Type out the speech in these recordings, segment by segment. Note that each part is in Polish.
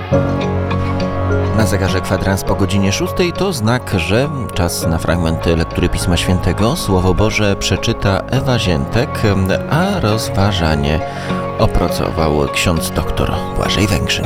Na zegarze kwadrans po godzinie 6 to znak, że czas na fragmenty lektury Pisma Świętego. Słowo Boże przeczyta Ewa Ziętek, a rozważanie opracował ksiądz doktor Błażej Węgrzyn.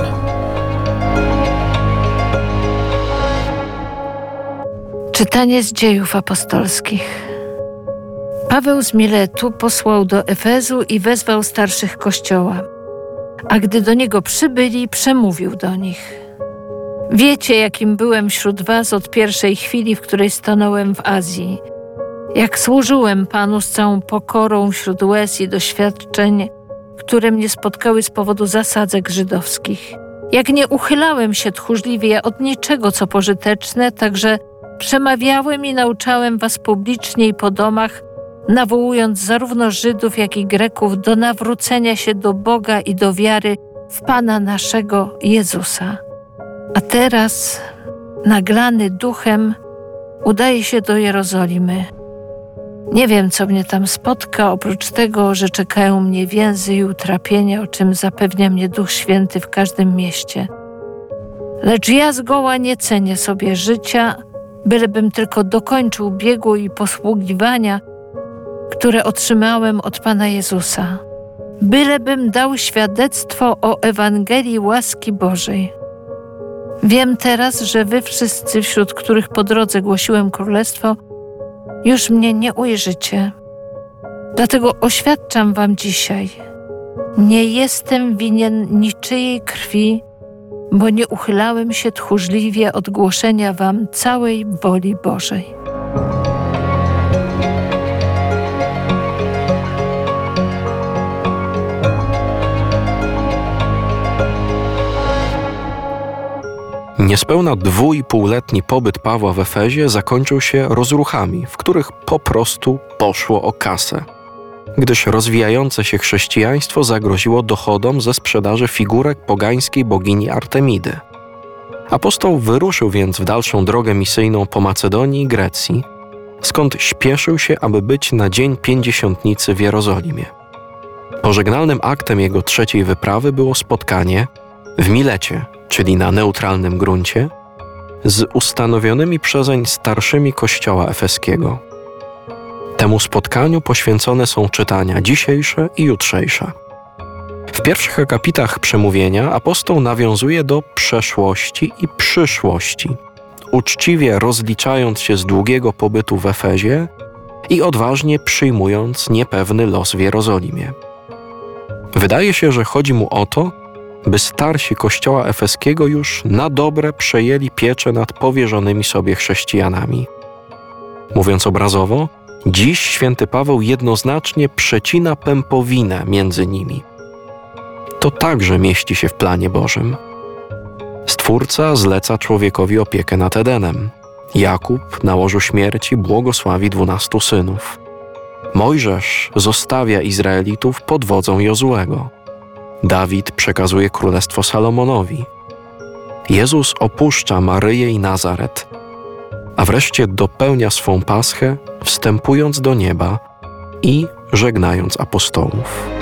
Czytanie z Dziejów Apostolskich. Paweł z Miletu posłał do Efezu i wezwał starszych Kościoła. A gdy do niego przybyli, przemówił do nich. Wiecie, jakim byłem wśród was od pierwszej chwili, w której stanąłem w Azji. Jak służyłem Panu z całą pokorą wśród łez i doświadczeń, które mnie spotkały z powodu zasadzek żydowskich. Jak nie uchylałem się tchórzliwie od niczego, co pożyteczne, także przemawiałem i nauczałem was publicznie i po domach, nawołując zarówno Żydów, jak i Greków do nawrócenia się do Boga i do wiary w Pana naszego Jezusa. A teraz, naglany duchem, udaję się do Jerozolimy. Nie wiem, co mnie tam spotka, oprócz tego, że czekają mnie więzy i utrapienia, o czym zapewnia mnie Duch Święty w każdym mieście. Lecz ja zgoła nie cenię sobie życia, bylebym tylko dokończył biegu i posługiwania, które otrzymałem od Pana Jezusa. Bylebym dał świadectwo o Ewangelii łaski Bożej. Wiem teraz, że wy wszyscy, wśród których po drodze głosiłem królestwo, już mnie nie ujrzycie. Dlatego oświadczam wam dzisiaj, nie jestem winien niczyjej krwi, bo nie uchylałem się tchórzliwie od głoszenia wam całej woli Bożej. Niespełna 2,5-letni pobyt Pawła w Efezie zakończył się rozruchami, w których po prostu poszło o kasę, gdyż rozwijające się chrześcijaństwo zagroziło dochodom ze sprzedaży figurek pogańskiej bogini Artemidy. Apostoł wyruszył więc w dalszą drogę misyjną po Macedonii i Grecji, skąd śpieszył się, aby być na dzień Pięćdziesiątnicy w Jerozolimie. Pożegnalnym aktem jego trzeciej wyprawy było spotkanie w Milecie, czyli na neutralnym gruncie, z ustanowionymi przezeń starszymi Kościoła efeskiego. Temu spotkaniu poświęcone są czytania dzisiejsze i jutrzejsze. W pierwszych akapitach przemówienia apostoł nawiązuje do przeszłości i przyszłości, uczciwie rozliczając się z długiego pobytu w Efezie i odważnie przyjmując niepewny los w Jerozolimie. Wydaje się, że chodzi mu o to, by starsi Kościoła efeskiego już na dobre przejęli pieczę nad powierzonymi sobie chrześcijanami. Mówiąc obrazowo, dziś święty Paweł jednoznacznie przecina pępowinę między nimi. To także mieści się w planie Bożym. Stwórca zleca człowiekowi opiekę nad Edenem. Jakub na łożu śmierci błogosławi 12 synów. Mojżesz zostawia Izraelitów pod wodzą Jozuego. Dawid przekazuje królestwo Salomonowi. Jezus opuszcza Maryję i Nazaret, a wreszcie dopełnia swą paschę, wstępując do nieba i żegnając apostołów.